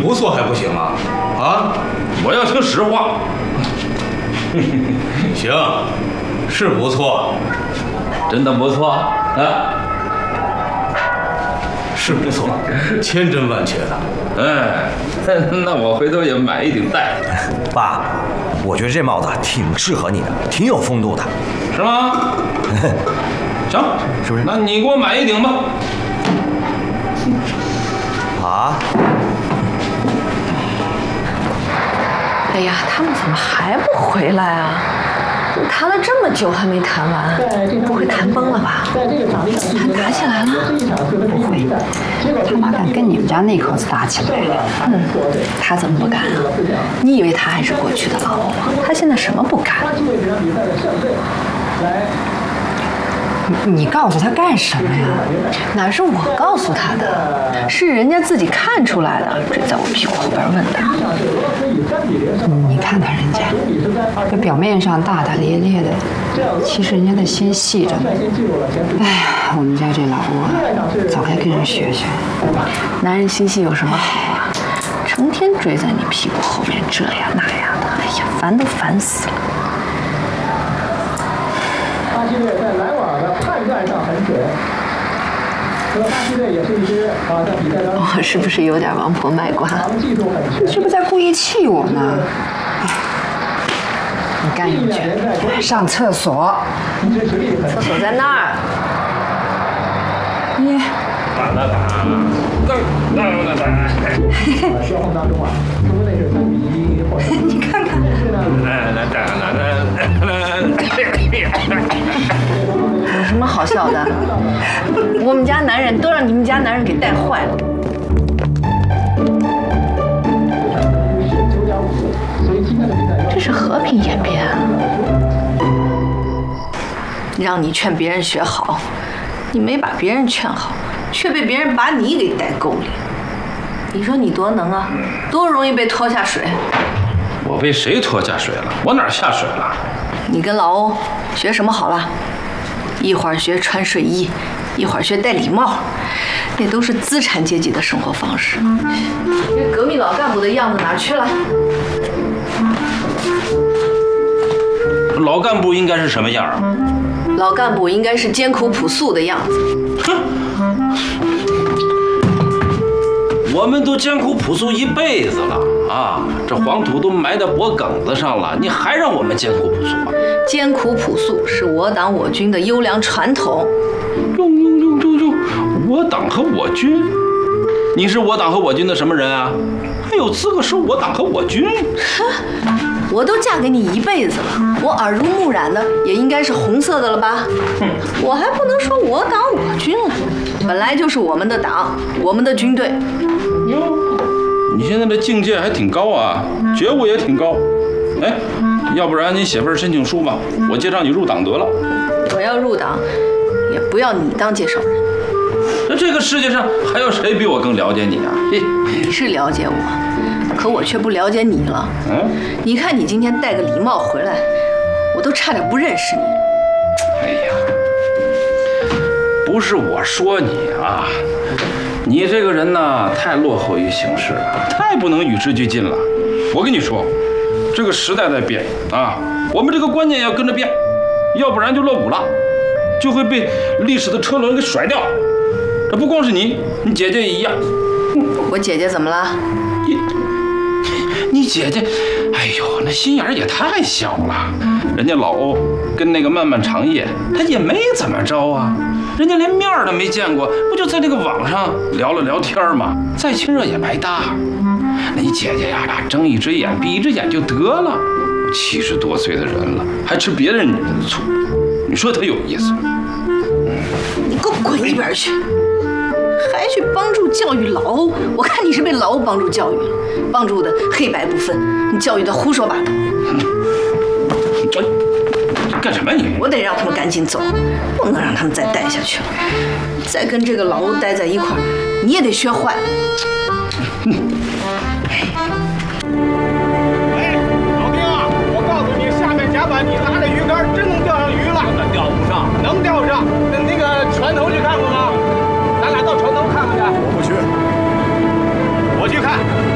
不错还不行啊？啊， 我要听实话。 行，是不错， 真的不错啊。 是不错，千真万确的。 哎，那我回头也买一顶戴。 爸，我觉得这帽子挺适合你的，挺有风度的。 是吗？行， 是不是？ 那你给我买一顶吧。 啊？ 哎呀，他们怎么还不回来啊？谈了这么久还没谈完，不会谈崩了吧？谈打起来了？ 不会，他哪敢跟你们家那口子打起来？ 他怎么不敢啊？你以为他还是过去的老我？他现在什么不敢？ 你告诉他干什么呀？ 哪是我告诉他的，是人家自己看出来的，追在我屁股后边问的。 你看看人家，这表面上大大咧咧的，其实人家的心细着呢。哎呀，我们家这老吴早该跟人学学。 男人心细有什么好啊？成天追在你屁股后面这呀那呀的，哎呀，烦都烦死了。 巴西队在拦网的判断上很准，和巴西队也是一支在比赛当中， 我是不是有点王婆卖瓜？ 技术很全。 你是不是在故意气我呢？你赶紧去上厕所。 厕所在那儿。 你交锋当中啊，中队是3-1获胜。 你看看， 有什么好笑的？我们家男人都让你们家男人给带坏了。这是和平演变啊！让你劝别人学好，你没把别人劝好，却被别人把你给带沟里。你说你多能啊，多容易被拖下水。 我被谁拖下水了？我哪儿下水了？ 你跟老欧学什么好了？一会儿学穿睡衣，一会儿学戴礼帽，那都是资产阶级的生活方式。这革命老干部的样子哪儿去了？ 老干部应该是什么样啊？ 老干部应该是艰苦朴素的样子。 哼，我们都艰苦朴素一辈子了啊，这黄土都埋在脖梗子上了，你还让我们艰苦朴素啊？ 艰苦朴素是我党我军的优良传统。 哟，我党和我军？你是我党和我军的什么人啊？还有资格说我党和我军？ 我都嫁给你一辈子了，我耳濡目染的也应该是红色的了吧？我还不能说我党我军了，本来就是我们的党，我们的军队。 哟，你现在的境界还挺高啊，觉悟也挺高。哎，要不然你写份申请书吧，我介绍你入党得了。 我要入党，也不要你当介绍人。 那这个世界上还有谁比我更了解你啊？ 你是了解我，可我却不了解你了。你看你今天戴个礼帽回来，我都差点不认识你。 哎呀，不是我说你啊，你这个人呢，太落后于形势了，太不能与时俱进了。我跟你说，这个时代在变啊，我们这个观念要跟着变，要不然就落伍了，就会被历史的车轮给甩掉。这不光是你姐姐也一样。 我姐姐怎么了？ 你姐姐，哎呦，那心眼儿也太小了。人家老欧跟那个漫漫长夜，他也没怎么着啊，人家连面儿都没见过，不就在这个网上聊了聊天吗？再亲热也白搭。那你姐姐呀，睁一只眼闭一只眼就得了。70多岁的人了，还吃别人女人的醋，你说他有意思吗？ 你给我滚一边去！还去帮助教育老欧，我看你是被老欧帮助教育了，帮助的黑白不分，你教育的胡说八道。 干什么你？ 我得让他们赶紧走，不能让他们再待下去了。再跟这个老欧待在一块儿，你也得学坏。 哎，老丁啊，我告诉你，下面甲板你拉着鱼竿，真能钓上鱼了。根本钓不上，能钓上。那个船头去看看吗？咱俩到船头看看去。我不去，我去看。